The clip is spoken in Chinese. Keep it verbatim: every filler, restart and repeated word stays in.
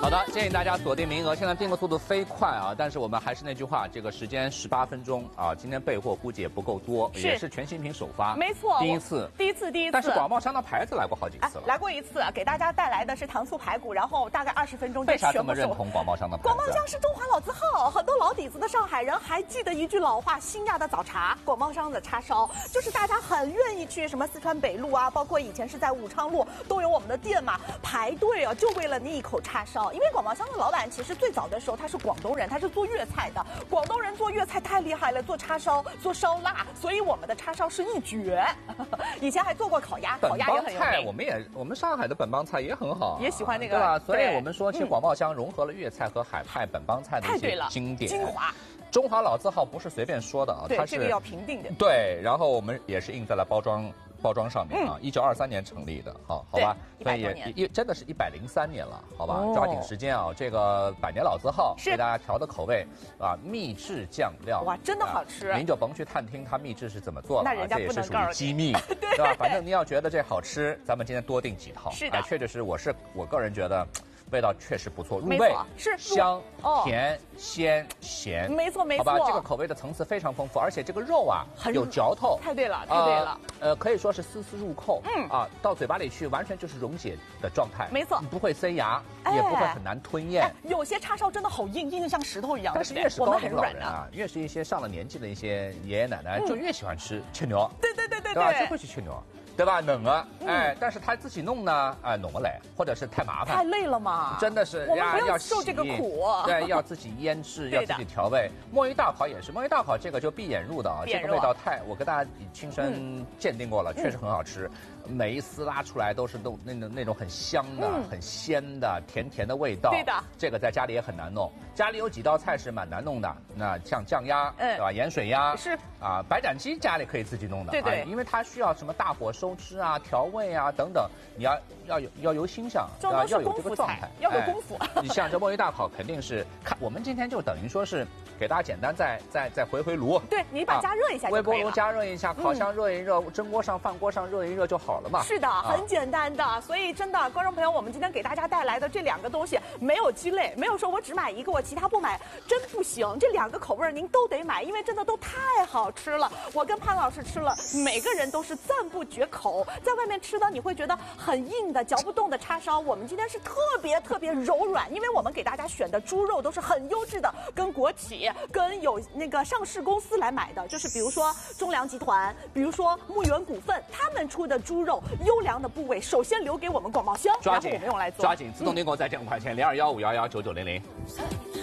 好的，建议大家锁定名额，现在订的速度飞快啊！但是我们还是那句话，这个时间十八分钟啊，今天备货估计也不够多，也是全新品首发， 没错， 第一次， 第一次，第一次。 但是广茂香的牌子来过好几次了， 来过一次，给大家带来的是糖醋排骨，然后大概二十分钟就为啥这么认同广茂香的牌子？ 广茂香是中华老字号，很多老底子的上海人还记得一句老话：新亚的早茶，广茂香的叉烧，就是大家很愿意去什么四川北路啊，包括以前是在武昌路都有我们的店嘛，排队啊，就为了那一口叉烧。因为广茂香的老板其实最早的时候他是广东人，他是做粤菜的，广东人做粤菜太厉害了，做叉烧、做烧腊，所以我们的叉烧是一绝。以前还做过烤鸭，烤鸭也很有名。 我们也我们上海的本帮菜也很好， 也喜欢那个， 对吧？所以我们说，其实广茂香融合了粤菜和海派本帮菜的一些经典精华。 中华老字号不是随便说的啊， 对， 它是这个要评定的。 对，然后我们也是印在了包装。包装上面啊，一九二三年成立的，好，好吧， 所以也一真的是一百零三年了，好吧，抓紧时间啊，这个百年老字号，给大家调的口味啊，秘制酱料， 哇，真的好吃， 您就甭去探听它秘制是怎么做的， 那人家这也是属于机密，对吧？反正您要觉得这好吃，咱们今天多订几套， 是的， 确确实，我是我个人觉得。味道确实不错，入味是香、甜、鲜、咸， 没错没错。 好吧，这个口味的层次非常丰富，而且这个肉啊有嚼透， 太对了，太对了。 呃，可以说是丝丝入扣，嗯啊，到嘴巴里去完全就是溶解的状态， 没错， 不会塞牙，也不会很难吞咽。 有些叉烧真的好硬，硬的像石头一样。 但是越是高龄老人啊，越是一些上了年纪的一些爷爷奶奶，就越喜欢吃切牛。 对对对对对吧？就会去切牛。对吧？冷啊，哎，但是他自己弄呢，哎，弄不来，或者是太麻烦， 太累了嘛。 真的是， 我们不要受这个苦。 对，要自己腌制，要自己调味。墨鱼大烤也是，墨鱼大烤这个就闭眼入的啊，这个味道太，我跟大家亲身鉴定过了，确实很好吃。每一丝拉出来都是都那种那种很香的、很鲜的、甜甜的味道。 对的， 这个在家里也很难弄。家里有几道菜是蛮难弄的，那像酱鸭，对吧？盐水鸭是啊，白斩鸡家里可以自己弄的， 对对， 因为它需要什么大火收汁啊、调味啊等等，你要要有要有心想，要要有这个状态， 要有功夫。 你像这墨鱼大烤肯定是看，我们今天就等于说是给大家简单再再再回回炉， 对你把加热一下， 微波炉加热一下，烤箱热一热，蒸锅上饭锅上热一热就好了嘛。 是的，很简单的，所以真的观众朋友，我们今天给大家带来的这两个东西没有鸡肋，没有说我只买一个，我其他不买，真不行。这两个口味您都得买，因为真的都太好吃了。我跟潘老师吃了，每个人都是赞不绝口。在外面吃的你会觉得很硬的、嚼不动的叉烧，我们今天是特别特别柔软，因为我们给大家选的猪肉都是很优质的，跟国企、跟有那个上市公司来买的，就是比如说中粮集团，比如说牧原股份，他们出的猪肉优良的部位，首先留给我们广茂香， 抓紧然后我们用来做。 抓紧，自动订购再减五块钱，零二幺五幺幺九九零零。